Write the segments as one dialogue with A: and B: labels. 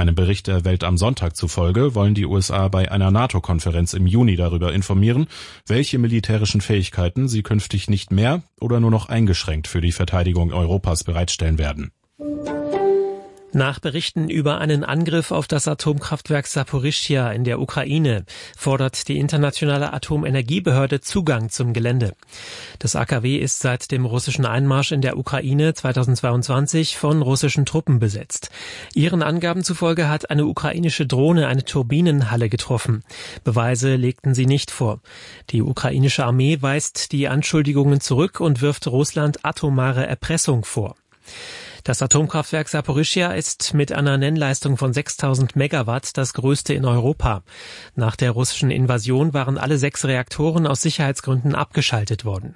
A: Einem Bericht der Welt am Sonntag zufolge wollen die USA bei einer NATO-Konferenz im Juni darüber informieren, welche militärischen Fähigkeiten sie künftig nicht mehr oder nur noch eingeschränkt für die Verteidigung Europas bereitstellen werden.
B: Nach Berichten über einen Angriff auf das Atomkraftwerk Saporischschja in der Ukraine fordert die Internationale Atomenergiebehörde Zugang zum Gelände. Das AKW ist seit dem russischen Einmarsch in der Ukraine 2022 von russischen Truppen besetzt. Ihren Angaben zufolge hat eine ukrainische Drohne eine Turbinenhalle getroffen. Beweise legten sie nicht vor. Die ukrainische Armee weist die Anschuldigungen zurück und wirft Russland atomare Erpressung vor. Das Atomkraftwerk Saporischschja ist mit einer Nennleistung von 6000 Megawatt das größte in Europa. Nach der russischen Invasion waren alle 6 Reaktoren aus Sicherheitsgründen abgeschaltet worden.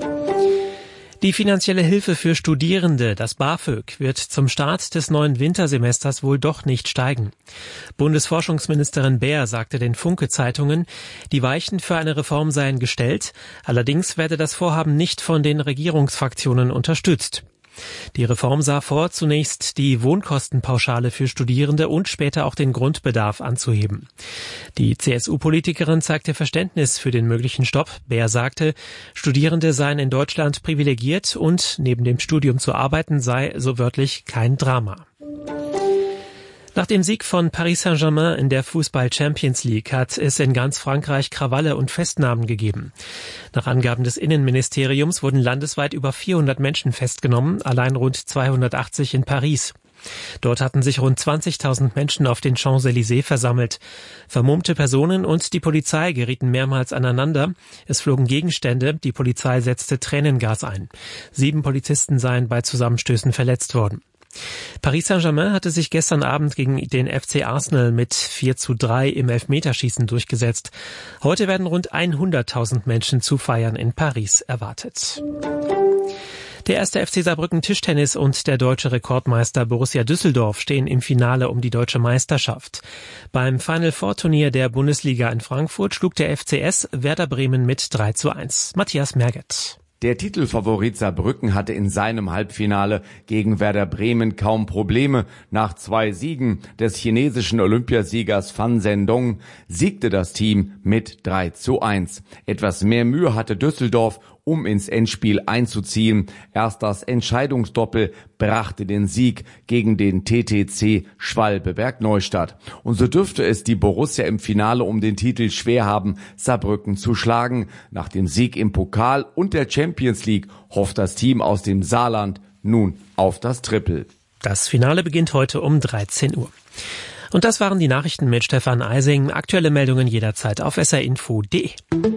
B: Die finanzielle Hilfe für Studierende, das BAföG, wird zum Start des neuen Wintersemesters wohl doch nicht steigen. Bundesforschungsministerin Baer sagte den Funke-Zeitungen, die Weichen für eine Reform seien gestellt, allerdings werde das Vorhaben nicht von den Regierungsfraktionen unterstützt. Die Reform sah vor, zunächst die Wohnkostenpauschale für Studierende und später auch den Grundbedarf anzuheben. Die CSU-Politikerin zeigte Verständnis für den möglichen Stopp. Baer sagte, Studierende seien in Deutschland privilegiert und neben dem Studium zu arbeiten sei so wörtlich kein Drama. Nach dem Sieg von Paris Saint-Germain in der Fußball-Champions League hat es in ganz Frankreich Krawalle und Festnahmen gegeben. Nach Angaben des Innenministeriums wurden landesweit über 400 Menschen festgenommen, allein rund 280 in Paris. Dort hatten sich rund 20.000 Menschen auf den Champs-Élysées versammelt. Vermummte Personen und die Polizei gerieten mehrmals aneinander. Es flogen Gegenstände, die Polizei setzte Tränengas ein. 7 Polizisten seien bei Zusammenstößen verletzt worden. Paris Saint-Germain hatte sich gestern Abend gegen den FC Arsenal mit 4:3 im Elfmeterschießen durchgesetzt. Heute werden rund 100.000 Menschen zu Feiern in Paris erwartet. Der 1. FC Saarbrücken Tischtennis und der deutsche Rekordmeister Borussia Düsseldorf stehen im Finale um die deutsche Meisterschaft. Beim Final-Four-Turnier der Bundesliga in Frankfurt schlug der FCS Werder Bremen mit 3:1. Matthias Merget.
C: Der Titelfavorit Saarbrücken hatte in seinem Halbfinale gegen Werder Bremen kaum Probleme. Nach 2 Siegen des chinesischen Olympiasiegers Fan Zhendong siegte das Team mit 3:1. Etwas mehr Mühe hatte Düsseldorf, um ins Endspiel einzuziehen. Erst das Entscheidungsdoppel brachte den Sieg gegen den TTC Schwalbe-Berg-Neustadt. Und so dürfte es die Borussia im Finale um den Titel schwer haben, Saarbrücken zu schlagen. Nach dem Sieg im Pokal und der Champions League hofft das Team aus dem Saarland nun auf das Triple.
B: Das Finale beginnt heute um 13 Uhr. Und das waren die Nachrichten mit Stefan Eising. Aktuelle Meldungen jederzeit auf srinfo.de.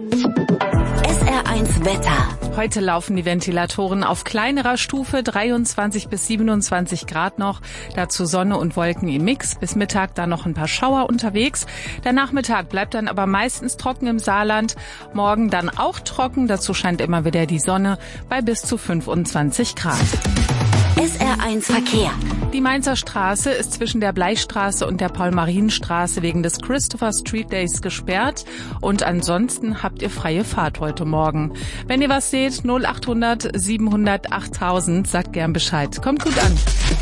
D: SR1 Wetter.
E: Heute laufen die Ventilatoren auf kleinerer Stufe, 23 bis 27 Grad noch. Dazu Sonne und Wolken im Mix. Bis Mittag dann noch ein paar Schauer unterwegs. Der Nachmittag bleibt dann aber meistens trocken im Saarland. Morgen dann auch trocken. Dazu scheint immer wieder die Sonne bei bis zu 25 Grad.
D: SR1 Verkehr.
E: Die Mainzer Straße ist zwischen der Bleichstraße und der Paul-Marien-Straße wegen des Christopher Street Days gesperrt. Und ansonsten habt ihr freie Fahrt heute Morgen. Wenn ihr was seht, 0800 700 8000, sagt gern Bescheid. Kommt gut an.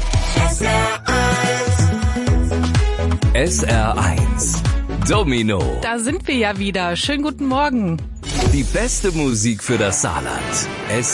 F: SR1 Domino.
E: Da sind wir ja wieder. Schönen guten Morgen.
F: Die beste Musik für das Saarland.